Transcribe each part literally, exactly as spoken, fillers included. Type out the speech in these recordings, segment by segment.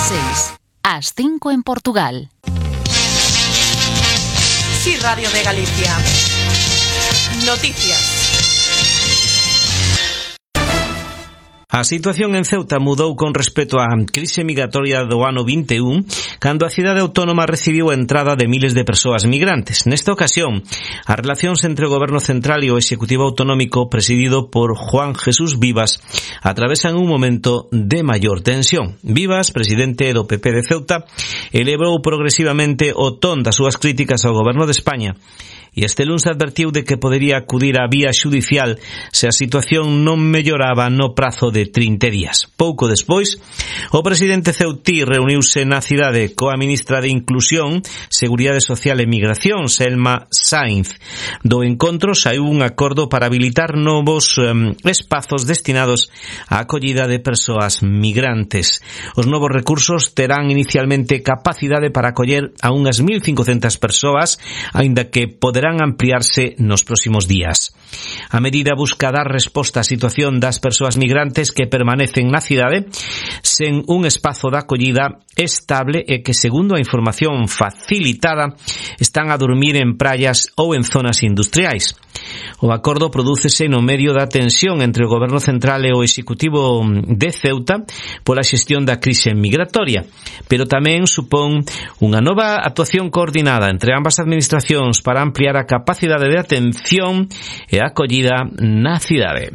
seis, ás cinco en Portugal. Sí, Radio de Galicia. Noticias. A situación en Ceuta mudou con respecto á crise migratoria do ano vinte e un, cando a cidade autónoma recibiu a entrada de miles de persoas migrantes. Nesta ocasión, as relacións entre o Goberno Central e o Executivo Autonómico presidido por Juan Jesús Vivas atravesan un momento de maior tensión. Vivas, presidente do P P de Ceuta, elevou progresivamente o ton das súas críticas ao Goberno de España e este luns advertiu de que podería acudir á vía xudicial se a situación non melloraba no prazo de trinta días. Pouco despois, o presidente ceutí reuniuse na cidade coa ministra de Inclusión, Seguridade Social e Migración, Selma Sainz. Do encontro saiu un acordo para habilitar novos um, espazos destinados á acollida de persoas migrantes. Os novos recursos terán inicialmente capacidade para acoller a unhas mil cincocentas persoas, aínda que poderán ampliarse nos próximos días. A medida busca dar resposta á situación das persoas migrantes que permanecen na cidade sen un espazo de acollida estable e que, segundo a información facilitada, están a dormir en praias ou en zonas industriais. O acordo prodúcese no medio da tensión entre o Goberno Central e o Executivo de Ceuta pola xestión da crise migratoria, pero tamén supón unha nova actuación coordinada entre ambas administracións para ampliar a capacidade de atención e acollida na cidade.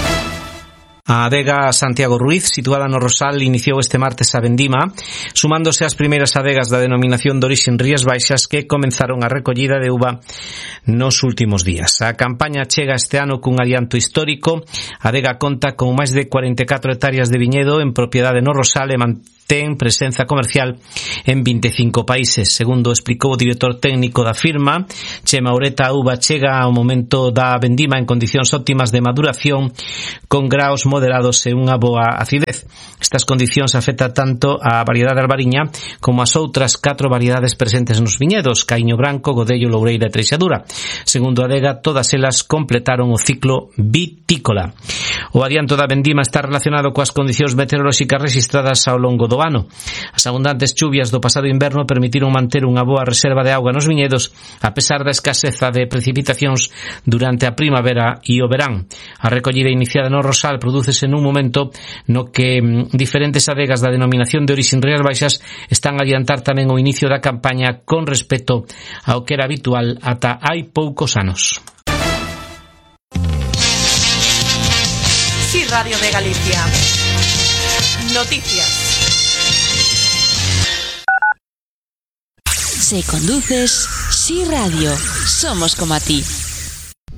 A adega Santiago Ruiz, situada no Rosal, iniciou este martes a vendima, sumándose ás primeiras adegas da denominación de orixen Rías Baixas que comenzaron a recollida de uva nos últimos días. A campaña chega este ano cun adianto histórico. A adega conta con máis de cuarenta e catro hectáreas de viñedo en propiedade no Rosal e mantén presenza comercial en vinte e cinco países. Segundo explicou o director técnico da firma, Chema Ureta, a uva chega ao momento da vendima en condicións óptimas de maduración, con graos moderados e unha boa acidez. Estas condicións afectan tanto a variedade albariña como as outras catro variedades presentes nos viñedos, Caíño Branco, Godello, Loureira e Treixadura. Segundo a adega, todas elas completaron o ciclo vitícola. O adianto da vendima está relacionado coas condicións meteorolóxicas registradas ao longo do ano. As abundantes chuvias do pasado inverno permitiron manter unha boa reserva de auga nos viñedos, a pesar da escaseza de precipitacións durante a primavera e o verán. A recollida iniciada no Rosal prodúcese nun momento no que diferentes adegas da denominación de orixen Rías Baixas están a adiantar tamén o inicio da campaña con respecto ao que era habitual ata hai poucos anos. Sí, Radio de Galicia. Noticias. Si conduces, Sí Radio. Somos como a ti.